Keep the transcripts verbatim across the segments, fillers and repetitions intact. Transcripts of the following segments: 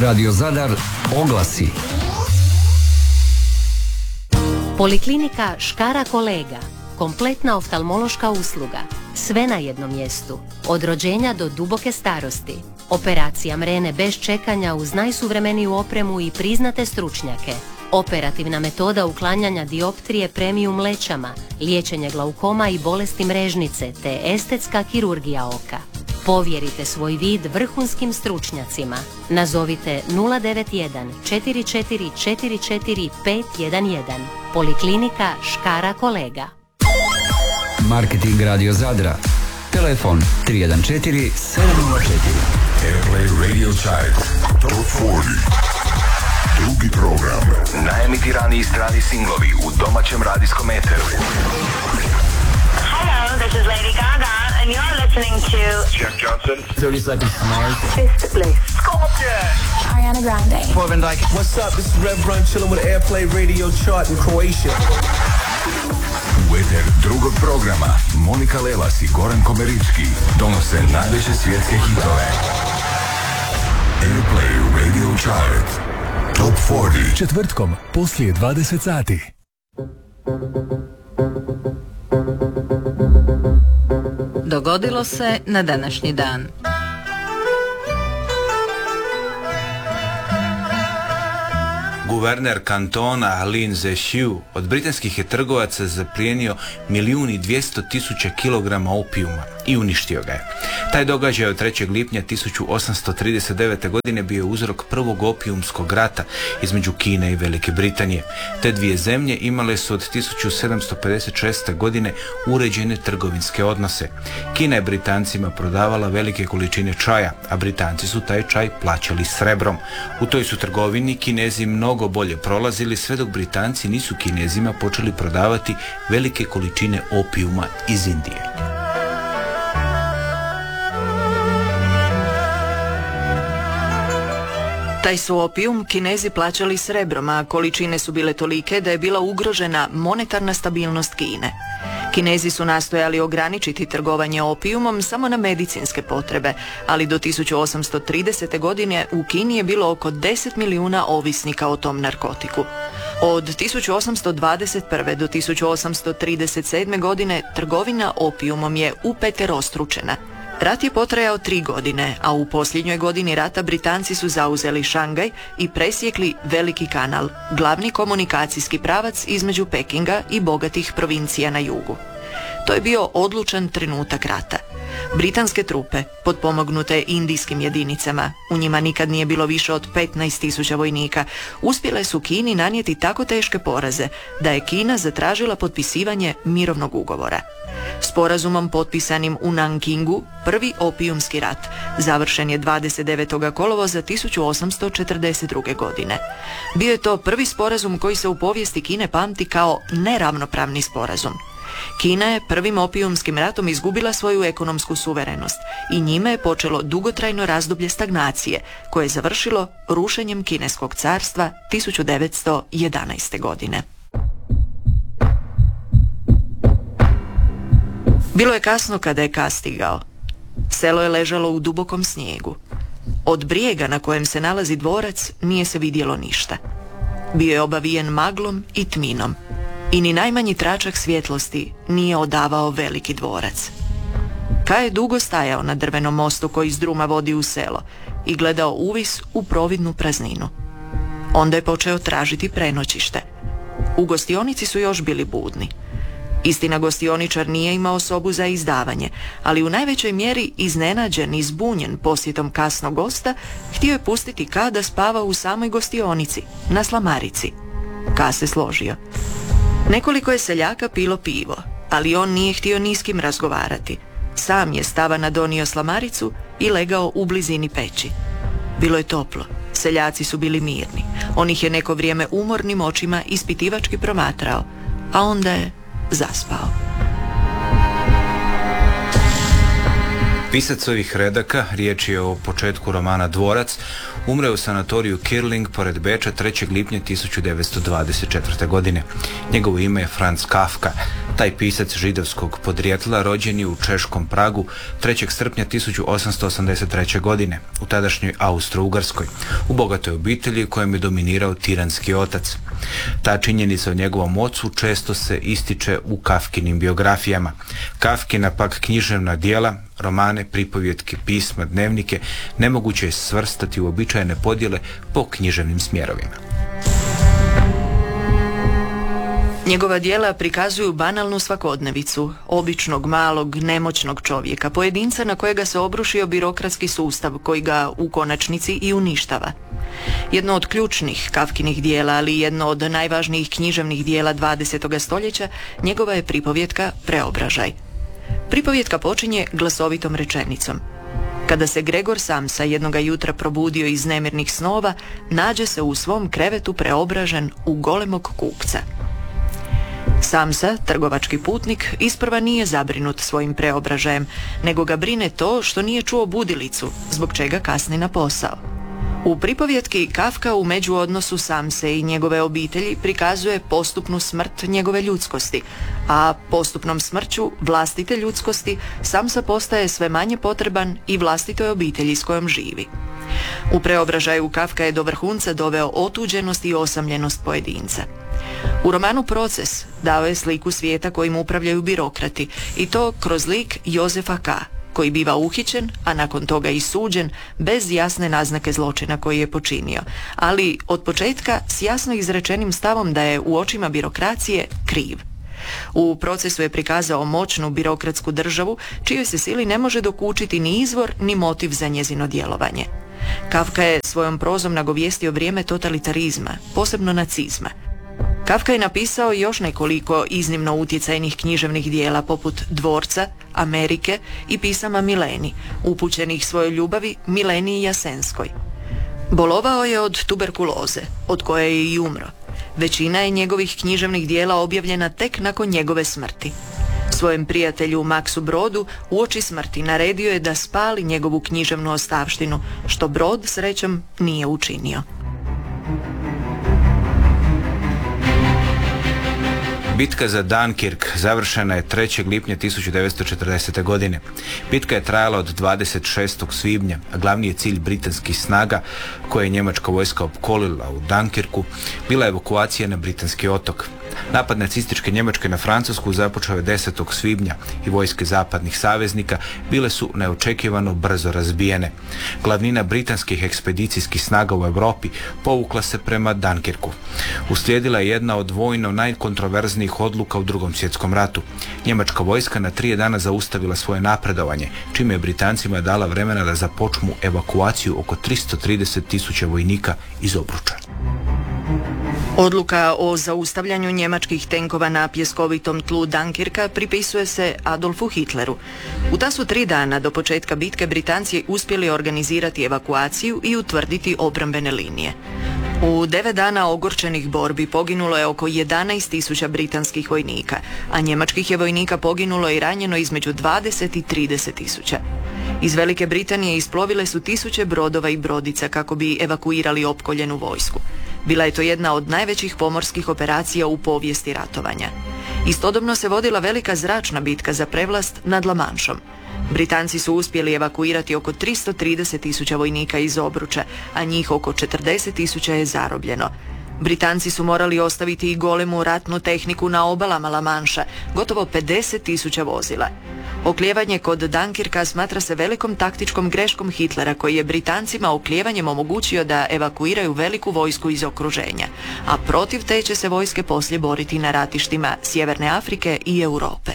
Radio Zadar oglasi. Poliklinika Škara Kolega. Kompletna oftalmološka usluga. Sve na jednom mjestu. Od rođenja do duboke starosti. Operacija mrene bez čekanja uz najsuvremeniju opremu i priznate stručnjake. Operativna metoda uklanjanja dioptrije premium lećama, liječenje glaukoma i bolesti mrežnice te estetska kirurgija oka. Povjerite svoj vid vrhunskim stručnjacima. Nazovite nula devet jedan četiri četiri četiri četiri pet jedan jedan. Poliklinika Škara Kolega. Marketing Radio Zadra. Telefon tri jedan četiri sedam nula četiri. Airplay Radio Chart Top četrdeset. Drugi program. Najemitiraniji strani singlovi u domaćem radijskom eteru. Hello, this is Lady Gaga and you're listening to Jack Johnson, thirty Seconds to Mars, Fifth Bliss, Scorpion, Ariana Grande, Corbin Dyke. What's up? This is Rev Run chilling with Airplay Radio Chart in Croatia. U eter drugog programa Monika Lelas i Goran Komerički donose najveće svjetske hitove. Airplay Radio Chart Top četrdeset. Četvrtkom poslije dvadeset sati. Dogodilo se na današnji dan. Guverner kantona Lin Zexu od britanskih je trgovaca zaplijenio milijun i dvjesto tisuća kilograma opijuma i uništio ga je. Taj događaj od trećeg lipnja tisuću osamsto trideset devete. godine bio uzrok prvog opijumskog rata između Kine i Velike Britanije. Te dvije zemlje imale su od tisuću sedamsto pedeset šeste. godine uređene trgovinske odnose. Kina je Britancima prodavala velike količine čaja, a Britanci su taj čaj plaćali srebrom. U toj su trgovini Kinezi mnogo bolje prolazili sve dok Britanci nisu Kinezima počeli prodavati velike količine opijuma iz Indije. Taj su opijum Kinezi plaćali srebrom, a količine su bile tolike da je bila ugrožena monetarna stabilnost Kine. Kinezi su nastojali ograničiti trgovanje opijumom samo na medicinske potrebe, ali do tisuću osamsto tridesete. godine u Kini je bilo oko deset milijuna ovisnika o tom narkotiku. Od tisuću osamsto dvadeset prve. do tisuću osamsto trideset sedme. godine trgovina opijumom je upeterostručena. Rat je potrajao tri godine, a u posljednjoj godini rata Britanci su zauzeli Šangaj i presjekli Veliki kanal, glavni komunikacijski pravac između Pekinga i bogatih provincija na jugu. To je bio odlučan trenutak rata. Britanske trupe, potpomognute indijskim jedinicama, u njima nikad nije bilo više od petnaest tisuća vojnika, uspjele su Kini nanijeti tako teške poraze da je Kina zatražila potpisivanje mirovnog ugovora. Sporazumom potpisanim u Nankingu, prvi opijumski rat završen je dvadeset devetog kolovoza tisuću osamsto četrdeset druge. godine. Bio je to prvi sporazum koji se u povijesti Kine pamti kao neravnopravni sporazum. Kina je prvim opijumskim ratom izgubila svoju ekonomsku suverenost i njime je počelo dugotrajno razdoblje stagnacije koje je završilo rušenjem Kineskog carstva tisuću devetsto jedanaeste. godine. Bilo je kasno kada je Ka stigao. Selo je ležalo u dubokom snijegu. Od brijega na kojem se nalazi dvorac nije se vidjelo ništa. Bio je obavijen maglom i tminom i ni najmanji tračak svjetlosti nije odavao veliki dvorac. Ka je dugo stajao na drvenom mostu koji iz druma vodi u selo i gledao uvis u providnu prazninu. Onda je počeo tražiti prenoćište. U gostionici su još bili budni. Istina, gostioničar nije imao sobu za izdavanje, ali u najvećoj mjeri iznenađen i zbunjen posjetom kasnog gosta, htio je pustiti Ka da spava u samoj gostionici, na slamarici. Ka se složio. Nekoliko je seljaka pilo pivo, ali on nije htio ni s kim razgovarati. Sam je stavana donio slamaricu i legao u blizini peći. Bilo je toplo, seljaci su bili mirni. On ih je neko vrijeme umornim očima ispitivački promatrao, a onda je zaspao. Pisac ovih redaka, riječ je o početku romana Dvorac, umre u sanatoriju Kirling pored Beča trećeg lipnja tisuću devetsto dvadeset četvrte. godine. Njegovo ime je Franz Kafka. Taj pisac židovskog podrijetla rođen je u češkom Pragu trećeg srpnja tisuću osamsto osamdeset treće. godine u tadašnjoj Austro-Ugarskoj, u bogatoj obitelji kojem je dominirao tiranski otac. Ta činjenica o njegovom ocu često se ističe u Kafkinim biografijama. Kafkina pak književna djela, romane, pripovjetke, pisma, dnevnike nemoguće je svrstati u uobičajene podjele po književnim smjerovima. Njegova djela prikazuju banalnu svakodnevicu, običnog, malog, nemoćnog čovjeka, pojedinca na kojega se obrušio birokratski sustav koji ga u konačnici i uništava. Jedno od ključnih Kafkinih djela, ali jedno od najvažnijih književnih djela dvadesetog stoljeća, njegova je pripovjetka Preobražaj. Pripovjetka počinje glasovitom rečenicom. Kada se Gregor Samsa jednoga jutra probudio iz nemirnih snova, nađe se u svom krevetu preobražen u golemog kupca. Samsa, trgovački putnik, isprva nije zabrinut svojim preobražajem, nego ga brine to što nije čuo budilicu, zbog čega kasni na posao. U pripovjetki Kafka u međuodnosu Samse i njegove obitelji prikazuje postupnu smrt njegove ljudskosti, a postupnom smrću vlastite ljudskosti Samsa postaje sve manje potreban i vlastitoj obitelji s kojom živi. U Preobražaju Kafka je do vrhunca doveo otuđenost i osamljenost pojedinca. U romanu Proces dao je sliku svijeta kojim upravljaju birokrati, i to kroz lik Jozefa K., koji biva uhićen, a nakon toga i suđen, bez jasne naznake zločina koji je počinio, ali od početka s jasno izrečenim stavom da je u očima birokracije kriv. U Procesu je prikazao moćnu birokratsku državu, čijoj se sili ne može dokučiti ni izvor ni motiv za njezino djelovanje. Kafka je svojom prozom nagovijestio vrijeme totalitarizma, posebno nacizma. Kafka je napisao još nekoliko iznimno utjecajnih književnih dijela poput Dvorca, Amerike i pisama Mileni, upućenih svojoj ljubavi Mileniji Jasenskoj. Bolovao je od tuberkuloze, od koje je i umro. Većina je njegovih književnih dijela objavljena tek nakon njegove smrti. Svojem prijatelju Maksu Brodu uoči smrti naredio je da spali njegovu književnu ostavštinu, što Brod srećom nije učinio. Bitka za Dunkirk završena je trećeg lipnja tisuću devetsto četrdesete. godine. Bitka je trajala od dvadeset šestog svibnja, a glavni je cilj britanskih snaga, koje je njemačka vojska opkolila u Dunkirku, bila evakuacija na britanski otok. Napad nacističke Njemačke na Francusku započeo je desetog svibnja i vojske zapadnih saveznika bile su neočekivano brzo razbijene. Glavnina britanskih ekspedicijskih snaga u Europi povukla se prema Dunkirku. Uslijedila je jedna od vojno najkontroverznijih odluka u Drugom svjetskom ratu. Njemačka vojska na tri dana zaustavila svoje napredovanje, čime je Britancima dala vremena da započnu evakuaciju oko tristo trideset tisuća vojnika iz Obruča. Odluka o zaustavljanju njemačkih tenkova na pjeskovitom tlu Dunkirka pripisuje se Adolfu Hitleru. U ta su tri dana do početka bitke Britanci uspjeli organizirati evakuaciju i utvrditi obrambene linije. U devet dana ogorčenih borbi poginulo je oko jedanaest tisuća britanskih vojnika, a njemačkih je vojnika poginulo i ranjeno između dvadeset i trideset tisuća. Iz Velike Britanije isplovile su tisuće brodova i brodica kako bi evakuirali opkoljenu vojsku. Bila je to jedna od najvećih pomorskih operacija u povijesti ratovanja. Istodobno se vodila velika zračna bitka za prevlast nad La Manšom. Britanci su uspjeli evakuirati oko tristo trideset tisuća vojnika iz Obruča, a njih oko četrdeset tisuća je zarobljeno. Britanci su morali ostaviti i golemu ratnu tehniku na obalama La Manša, gotovo pedeset tisuća vozila. Oklijevanje kod Dunkirka smatra se velikom taktičkom greškom Hitlera, koji je Britancima oklijevanjem omogućio da evakuiraju veliku vojsku iz okruženja, a protiv te će se vojske poslije boriti na ratištima Sjeverne Afrike i Europe.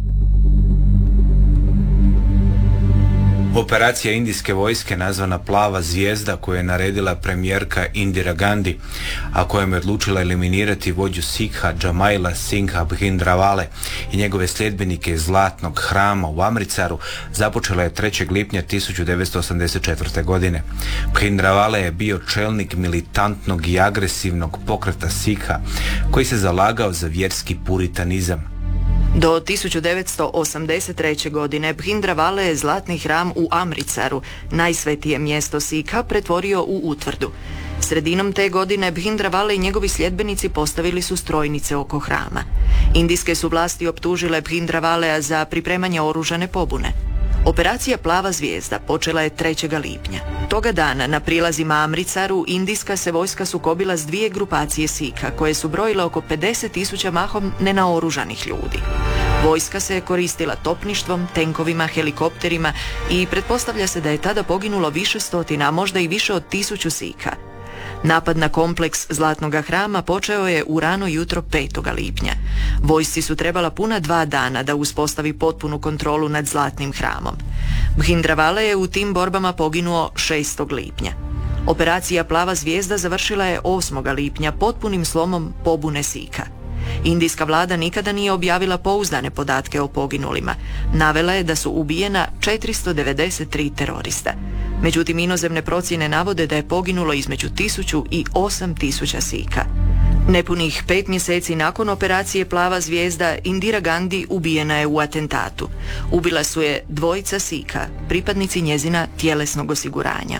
Operacija indijske vojske nazvana Plava zvijezda, koju je naredila premijerka Indira Gandhi, a kojom je odlučila eliminirati vođu Sikha Jamaila Singha Bhindravale i njegove sljedbenike iz Zlatnog hrama u Amricaru, započela je trećeg lipnja tisuću devetsto osamdeset četvrte. godine. Bhindravale je bio čelnik militantnog i agresivnog pokreta Sikha, koji se zalagao za vjerski puritanizam. Do tisuću devetsto osamdeset treće. godine Bhindravale je zlatni hram u Amritsaru, najsvetije mjesto Sikha, pretvorio u utvrdu. Sredinom te godine Bhindravale i njegovi sljedbenici postavili su strojnice oko hrama. Indijske su vlasti optužile Bhindravalea za pripremanje oružane pobune. Operacija Plava zvijezda počela je trećeg lipnja. Toga dana na prilazima Amritsaru indijska se vojska sukobila s dvije grupacije Sikha koje su brojile oko pedeset tisuća mahom nenaoružanih ljudi. Vojska se koristila topništvom, tenkovima, helikopterima i pretpostavlja se da je tada poginulo više stotina, a možda i više od tisuću Sikha. Napad na kompleks Zlatnoga hrama počeo je u rano jutro petog lipnja. Vojsci su trebala puna dva dana da uspostavi potpunu kontrolu nad Zlatnim hramom. Bhindravale je u tim borbama poginuo šestog lipnja. Operacija Plava zvijezda završila je osmog lipnja potpunim slomom pobune Sikha. Indijska vlada nikada nije objavila pouzdane podatke o poginulima. Navela je da su ubijena četiristo devedeset tri terorista. Međutim, inozemne procjene navode da je poginulo između tisuću i osam tisuća Sikha. Nepunih pet mjeseci nakon operacije Plava zvijezda, Indira Gandhi ubijena je u atentatu. Ubila su je dvojica Sikha, pripadnici njezina tjelesnog osiguranja.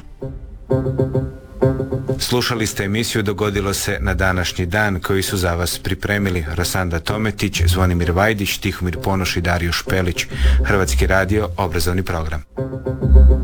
Slušali ste emisiju Dogodilo se na današnji dan, koji su za vas pripremili Rosanda Tometić, Zvonimir Vajdić, Tihomir Ponoš i Dario Špelić. Hrvatski radio, obrazovni program.